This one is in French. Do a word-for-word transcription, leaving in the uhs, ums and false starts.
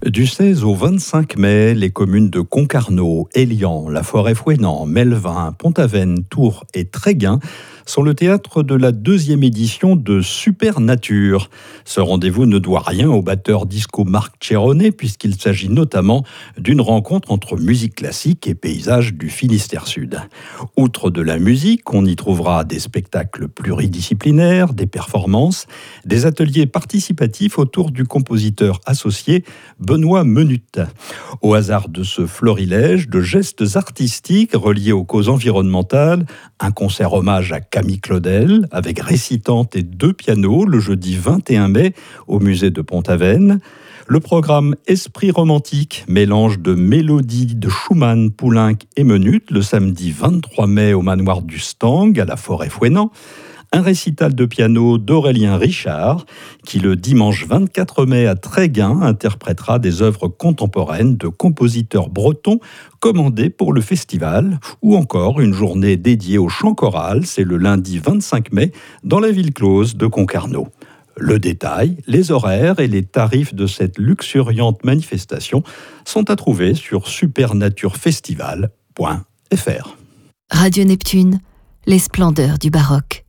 Du seize au vingt-cinq mai, les communes de Concarneau, Élian, La Forêt-Fouesnant, Melvin, Pont-Aven, Tours et Tréguin sont le théâtre de la deuxième édition de Supernature. Ce rendez-vous ne doit rien au batteur disco Marc Cheronet puisqu'il s'agit notamment d'une rencontre entre musique classique et paysages du Finistère Sud. Outre de la musique, on y trouvera des spectacles pluridisciplinaires, des performances, des ateliers participatifs autour du compositeur associé Benoît Menut. Au hasard de ce florilège de gestes artistiques reliés aux causes environnementales, un concert hommage à Camille Claudel avec récitante et deux pianos le jeudi vingt et un mai au musée de Pont-Aven. Le programme Esprit romantique, mélange de mélodies de Schumann, Poulenc et Menut le samedi vingt-trois mai au manoir du Stang à La Forêt-Fouesnant. Un récital de piano d'Aurélien Richard, qui le dimanche vingt-quatre mai à Tréguin interprétera des œuvres contemporaines de compositeurs bretons commandées pour le festival, ou encore une journée dédiée au chant choral, c'est le lundi vingt-cinq mai, dans la ville close de Concarneau. Le détail, les horaires et les tarifs de cette luxuriante manifestation sont à trouver sur supernaturefestival point f r. Radio Neptune, les splendeurs du baroque.